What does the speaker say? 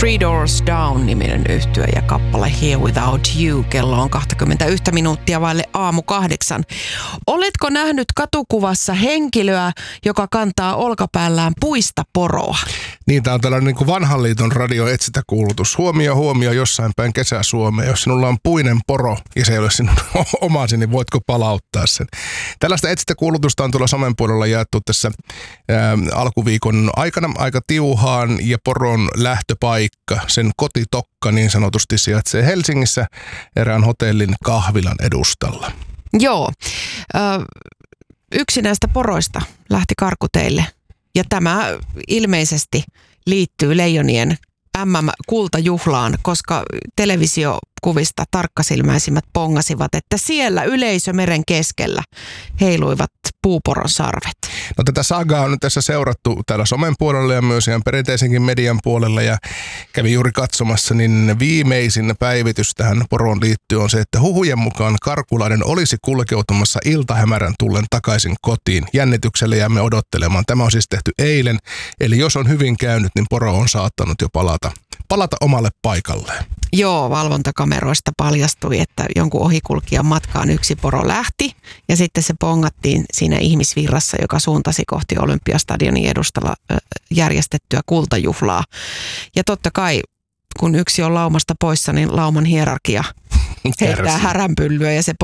Three Doors Down-niminen yhtye ja kappale Here Without You. Kello on 21 minuuttia vaille 7:08. Oletko nähnyt katukuvassa henkilöä, joka kantaa olkapäällään puista poroa? Niin, tämä on tällainen niin kuin vanhan liiton radioetsintäkuulutus. Huomio jossain päin Kesä-Suomea. Jos sinulla on puinen poro ja se ei ole sinun omasi, niin voitko palauttaa sen? Tällaista etsintäkuulutusta on tuolla somen puolella jaettu tässä alkuviikon aikana aika tiuhaan, ja poron lähtöpaikka, sen kotitokka niin sanotusti, sijaitsee Helsingissä erään hotellin kahvilan edustalla. Joo, yksi näistä poroista lähti karkuteille, ja tämä ilmeisesti liittyy Leijonien MM-kultajuhlaan, koska televisiokuvista tarkkasilmäisimmät pongasivat, että siellä yleisö meren keskellä heiluivat puuporon sarvet. No, tätä sagaa on nyt tässä seurattu täällä somen puolella ja myös ihan perinteisenkin median puolella, ja kävin juuri katsomassa, niin viimeisin päivitys tähän poroon liittyy on se, että huhujen mukaan karkulainen olisi kulkeutumassa iltahämärän tullen takaisin kotiin. Jännityksellä jäämme odottelemaan. Tämä on siis tehty eilen, eli jos on hyvin käynyt, niin poro on saattanut jo palata omalle paikalleen. Joo, valvontakameroista paljastui, että jonkun ohikulkijan matkaan yksi poro lähti ja sitten se pongattiin siinä ihmisvirrassa, joka suuntasi kohti Olympiastadionin edustalla järjestettyä kultajuhlaa. Ja totta kai, kun yksi on laumasta poissa, niin lauman hierarkia heittää häränpyllyä ja se